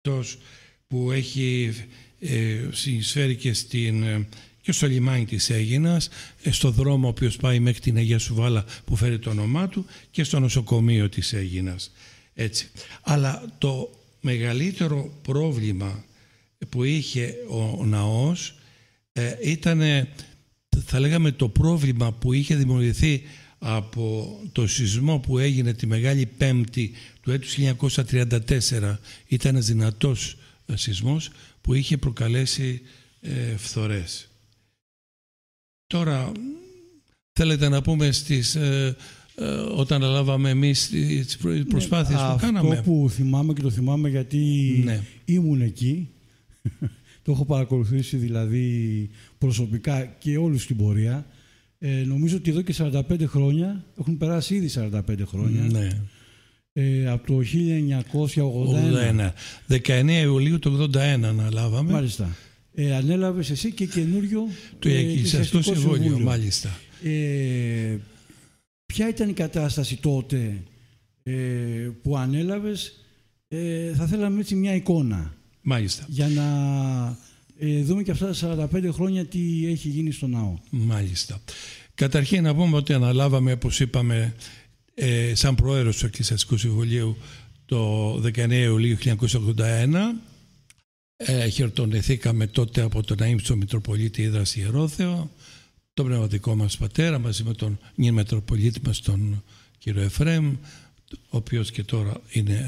που έχει συνεισφέρει και στο λιμάνι της Αίγινας, στο δρόμο ο οποίος πάει μέχρι την Αγία Σουβάλα που φέρει το όνομά του και στο νοσοκομείο της Αίγινας. Έτσι. Αλλά το μεγαλύτερο πρόβλημα που είχε ο ναός ήταν, θα λέγαμε, το πρόβλημα που είχε δημιουργηθεί από το σεισμό που έγινε τη Μεγάλη Πέμπτη του έτους 1934. Ήταν ένας δυνατός σεισμός που είχε προκαλέσει φθορές. Τώρα θέλετε να πούμε όταν αναλάβαμε εμείς τις προσπάθειες που κάναμε. Αυτό που θυμάμαι, και το θυμάμαι γιατί ήμουν εκεί, το έχω παρακολουθήσει δηλαδή προσωπικά και όλους στην πορεία. Νομίζω ότι εδώ και 45 χρόνια, έχουν περάσει ήδη 45 χρόνια, από το 1981. 19 Ιουλίου του 1981 αναλάβαμε. Μάλιστα. Ανέλαβες εσύ και καινούριο το Εκκλησιαστικό Συμβούλιο, μάλιστα. Ποια ήταν η κατάσταση τότε που ανέλαβες? Θα θέλαμε έτσι μια εικόνα. Μάλιστα. Για να δούμε και αυτά τα 45 χρόνια τι έχει γίνει στο ναό. Μάλιστα. Καταρχήν να πούμε ότι αναλάβαμε, όπως είπαμε, σαν πρόεδρος του Εκκλησιαστικού Συμβουλίου το 19 Ιουλίου 1981. Χαιρετονηθήκαμε τότε από τον αείμνηστο Μητροπολίτη Ύδρας Ιερόθεο, τον πνευματικό μας πατέρα, μαζί με τον νυν Μητροπολίτη μας, τον κύριο Εφραίμ, ο οποίος και τώρα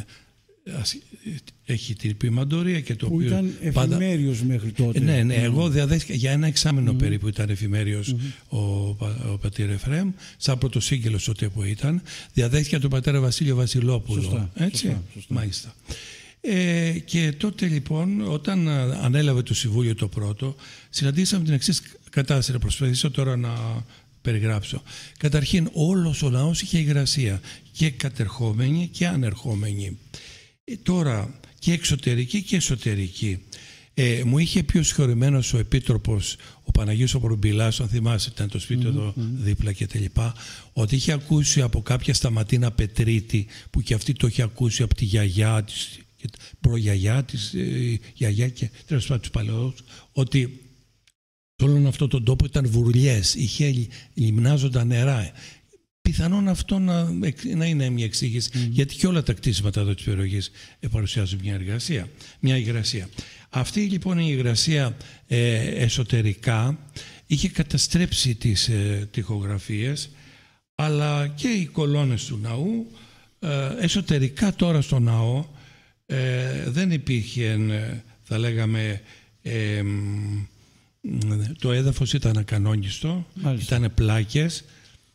έχει την υπημαντορία και το που οποίο ήταν εφημέριος μέχρι τότε. Ναι, εγώ διαδέχτηκα για ένα εξάμηνο περίπου, ήταν εφημέριος ο πατήρ Εφραίμ, σαν πρωτοσύγγελος τότε που ήταν. Διαδέχτηκα τον πατέρα Βασίλειο Βασιλόπουλο. Σωστά, έτσι, σωστά. Μάλιστα. Και τότε λοιπόν, όταν ανέλαβε το Συμβούλιο το πρώτο, συναντήσαμε την εξής κατάσταση. Να προσπαθήσω τώρα να περιγράψω. Καταρχήν, όλος ο ναός είχε υγρασία, και κατερχόμενη και ανερχόμενη. Τώρα και εξωτερική και εσωτερική. Μου είχε πει ο συγχωρημένος ο Επίτροπος, ο Παναγίος ο Προμπηλάς, αν θυμάσαι, ήταν το σπίτι εδώ δίπλα και τα λοιπά, ότι είχε ακούσει από κάποια Σταματίνα Πετρίτη, που και αυτή το είχε ακούσει από τη γιαγιά της, προγιαγιά της, γιαγιά και τέλος πάντων τους παλαιούς, ότι σε όλον αυτόν τον τόπο ήταν βουρλιές, είχε λιμνάζοντα νερά. Πιθανόν αυτό να είναι μια εξήγηση, γιατί και όλα τα κτίσματα εδώ της περιοχής παρουσιάζουν μια υγρασία. Αυτή λοιπόν η υγρασία εσωτερικά είχε καταστρέψει τις τοιχογραφίες, αλλά και οι κολόνες του ναού. Εσωτερικά τώρα στο ναό δεν υπήρχε, θα λέγαμε, το έδαφος ήταν ακανόνιστο, ήταν πλάκες,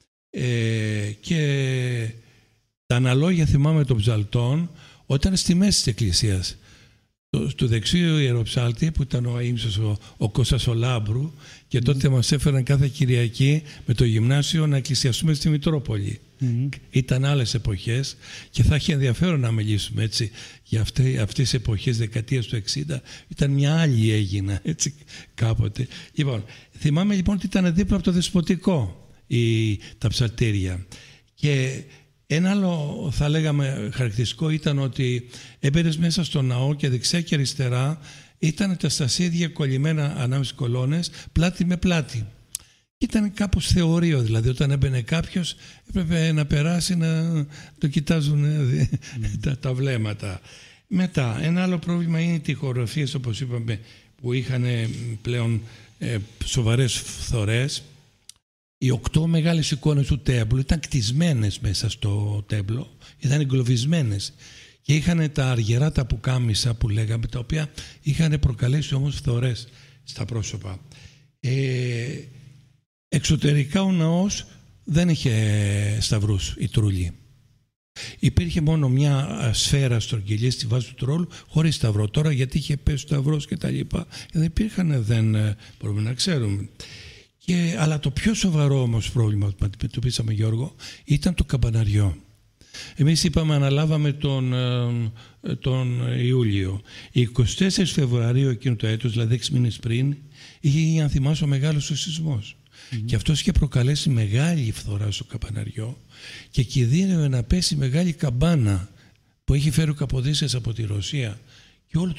και τα αναλόγια, θυμάμαι, των ψαλτών, όταν στη μέση της εκκλησίας, στο δεξιό ιεροψάλτη που ήταν ο αείμνηστος ο Κώστας ο Λάμπρου, και τότε μας έφεραν κάθε Κυριακή με το γυμνάσιο να εκκλησιαστούμε στη Μητρόπολη. Ήταν άλλες εποχές και θα έχει ενδιαφέρον να μιλήσουμε έτσι για αυτές τις εποχές δεκαετίας του 60. Ήταν μια άλλη Αίγινα έτσι κάποτε. Λοιπόν, θυμάμαι λοιπόν ότι ήταν δίπλα από το Δεσποτικό τα ψαλτήρια, και ένα άλλο, θα λέγαμε, χαρακτηριστικό ήταν ότι έμπαινες μέσα στο ναό και δεξιά και αριστερά ήταν τα στασίδια κολλημένα ανάμεσα στις κολόνες, πλάτη με πλάτη. Ήταν κάπως θεωρείο, δηλαδή όταν έμπαινε κάποιος έπρεπε να περάσει να το κοιτάζουν τα βλέμματα. Μετά, ένα άλλο πρόβλημα είναι οι τοιχογραφίες, όπως είπαμε, που είχαν πλέον σοβαρές φθορές. Οι 8 μεγάλες εικόνες του τέμπλου ήταν κτισμένες μέσα στο τέμπλο, ήταν εγκλωβισμένες και είχαν τα αργερά τα πουκάμισα που λέγαμε, τα οποία είχαν προκαλέσει όμως φθορές στα πρόσωπα. Εξωτερικά ο ναός δεν είχε σταυρούς ή τρούλοι. Υπήρχε μόνο μια σφαίρα στρογγυλή στη βάση του τρόλου χωρίς σταυρό. Τώρα γιατί είχε πέσει ο σταυρός και τα λοιπά, δεν υπήρχαν, δεν μπορούμε να ξέρουμε. Αλλά το πιο σοβαρό όμως πρόβλημα που αντιμετωπίσαμε, Γιώργο, ήταν το καμπαναριό. Εμείς είπαμε αναλάβαμε τον Ιούλιο. 24 Φεβρουαρίου εκείνου το έτος, δηλαδή 6 μήνες πριν, είχε, αν θυμάσαι, ο μεγάλος σεισμός. Και αυτός είχε προκαλέσει μεγάλη φθορά στο καμπαναριό και κινδύνευε να πέσει μεγάλη καμπάνα που έχει φέρει ο Καποδίστριας από τη Ρωσία και όλο